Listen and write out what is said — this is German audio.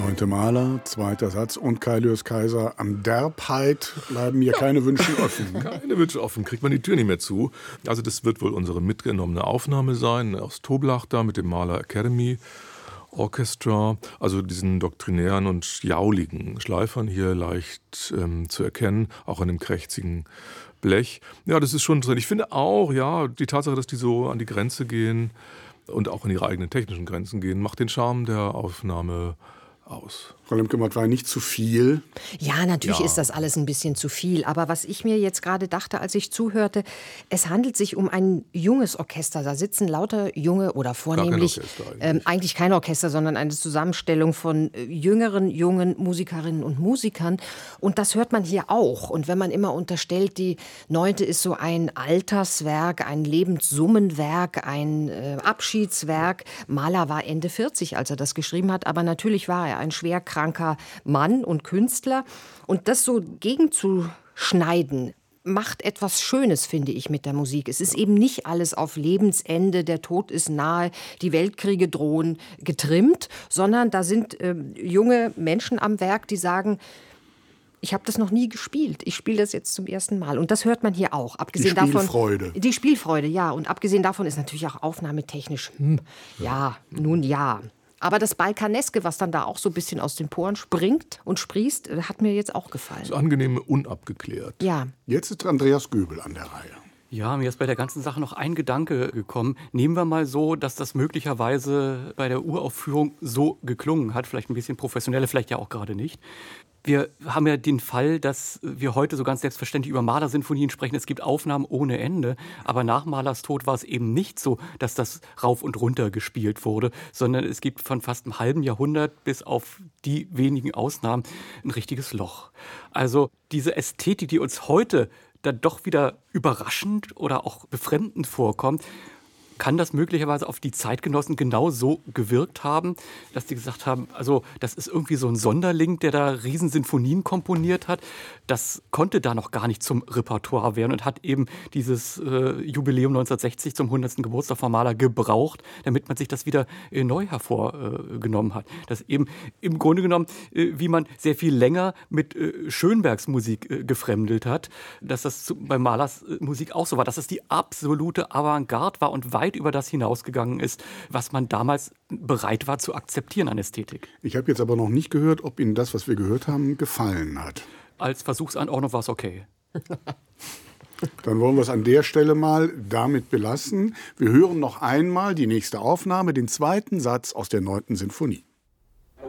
9. Maler, 2. Satz und Kailius Kaiser. Am Derbheit bleiben mir keine Wünsche offen. Keine Wünsche offen, kriegt man die Tür nicht mehr zu. Also das wird wohl unsere mitgenommene Aufnahme sein aus Toblach da mit dem Mahler Academy Orchestra. Also diesen doktrinären und jauligen Schleifern hier leicht zu erkennen, auch an dem krächzigen Blech. Ja, das ist schon interessant. Ich finde auch, ja, die Tatsache, dass die so an die Grenze gehen und auch in ihre eigenen technischen Grenzen gehen, macht den Charme der Aufnahme aus. Frau Lemke-Matt, war nicht zu viel? Ja, natürlich ist das alles ein bisschen zu viel. Aber was ich mir jetzt gerade dachte, als ich zuhörte, es handelt sich um ein junges Orchester. Da sitzen lauter junge oder vornehmlich, eigentlich kein Orchester, sondern eine Zusammenstellung von jüngeren, jungen Musikerinnen und Musikern. Und das hört man hier auch. Und wenn man immer unterstellt, die 9. ist so ein Alterswerk, ein Lebenssummenwerk, ein Abschiedswerk. Mahler war Ende 40, als er das geschrieben hat. Aber natürlich war er ein schwerkranker Mann und Künstler. Und das so gegenzuschneiden, macht etwas Schönes, finde ich, mit der Musik. Es ist eben nicht alles auf Lebensende, der Tod ist nahe, die Weltkriege drohen, getrimmt, sondern da sind junge Menschen am Werk, die sagen, ich habe das noch nie gespielt. Ich spiele das jetzt zum ersten Mal. Und das hört man hier auch. Abgesehen die Spielfreude. Die Spielfreude, ja. Und abgesehen davon ist natürlich auch aufnahmetechnisch, ja. Aber das Balkaneske, was dann da auch so ein bisschen aus den Poren springt und sprießt, hat mir jetzt auch gefallen. Das Angenehme, unabgeklärt. Ja. Jetzt ist Andreas Göbel an der Reihe. Ja, mir ist bei der ganzen Sache noch ein Gedanke gekommen. Nehmen wir mal so, dass das möglicherweise bei der Uraufführung so geklungen hat, vielleicht ein bisschen professioneller, vielleicht ja auch gerade nicht. Wir haben ja den Fall, dass wir heute so ganz selbstverständlich über Mahler-Sinfonien sprechen. Es gibt Aufnahmen ohne Ende. Aber nach Mahlers Tod war es eben nicht so, dass das rauf und runter gespielt wurde, sondern es gibt von fast einem halben Jahrhundert bis auf die wenigen Ausnahmen ein richtiges Loch. Also diese Ästhetik, die uns heute dann doch wieder überraschend oder auch befremdend vorkommt, kann das möglicherweise auf die Zeitgenossen genau so gewirkt haben, dass die gesagt haben, also das ist irgendwie so ein Sonderling, der da Riesensinfonien komponiert hat. Das konnte da noch gar nicht zum Repertoire werden und hat eben dieses Jubiläum 1960 zum 100. Geburtstag von Mahler gebraucht, damit man sich das wieder neu hervorgenommen hat. Das eben im Grunde genommen, wie man sehr viel länger mit Schönbergs Musik gefremdelt hat, dass das bei Mahlers Musik auch so war, dass es die absolute Avantgarde war und weit über das hinausgegangen ist, was man damals bereit war zu akzeptieren an Ästhetik. Ich habe jetzt aber noch nicht gehört, ob Ihnen das, was wir gehört haben, gefallen hat. Als Versuchsanordnung war es okay. Dann wollen wir es an der Stelle mal damit belassen. Wir hören noch einmal die nächste Aufnahme, den 2. Satz aus der 9. Sinfonie.